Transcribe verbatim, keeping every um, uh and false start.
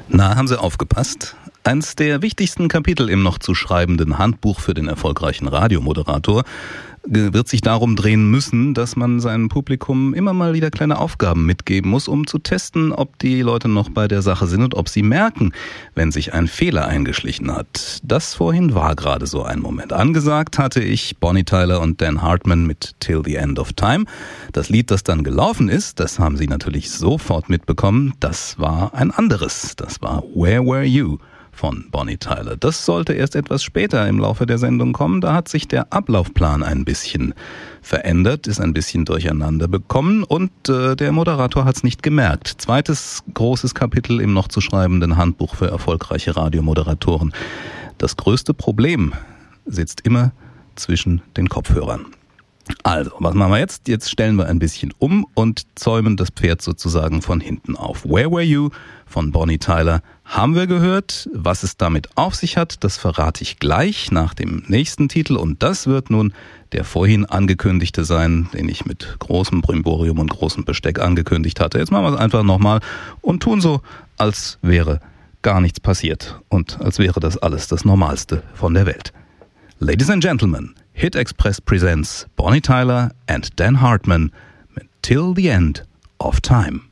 Na, haben Sie aufgepasst? Eins der wichtigsten Kapitel im noch zu schreibenden Handbuch für den erfolgreichen Radiomoderator wird sich darum drehen müssen, dass man seinem Publikum immer mal wieder kleine Aufgaben mitgeben muss, um zu testen, ob die Leute noch bei der Sache sind und ob sie merken, wenn sich ein Fehler eingeschlichen hat. Das vorhin war gerade so ein Moment. Angesagt hatte ich Bonnie Tyler und Dan Hartman mit Till the End of Time. Das Lied, das dann gelaufen ist, das haben Sie natürlich sofort mitbekommen, das war ein anderes. Das war Where Were You von Bonnie Tyler. Das sollte erst etwas später im Laufe der Sendung kommen. Da hat sich der Ablaufplan ein bisschen verändert, ist ein bisschen durcheinander bekommen und äh, der Moderator hat es nicht gemerkt. Zweites großes Kapitel im noch zu schreibenden Handbuch für erfolgreiche Radiomoderatoren. Das größte Problem sitzt immer zwischen den Kopfhörern. Also, was machen wir jetzt? Jetzt stellen wir ein bisschen um und zäumen das Pferd sozusagen von hinten auf. Where Were You von Bonnie Tyler haben wir gehört. Was es damit auf sich hat, das verrate ich gleich nach dem nächsten Titel. Und das wird nun der vorhin angekündigte sein, den ich mit großem Brimborium und großem Besteck angekündigt hatte. Jetzt machen wir es einfach nochmal und tun so, als wäre gar nichts passiert und als wäre das alles das Normalste von der Welt. Ladies and Gentlemen, Hit Express presents Bonnie Tyler and Dan Hartman mit Till the End of Time.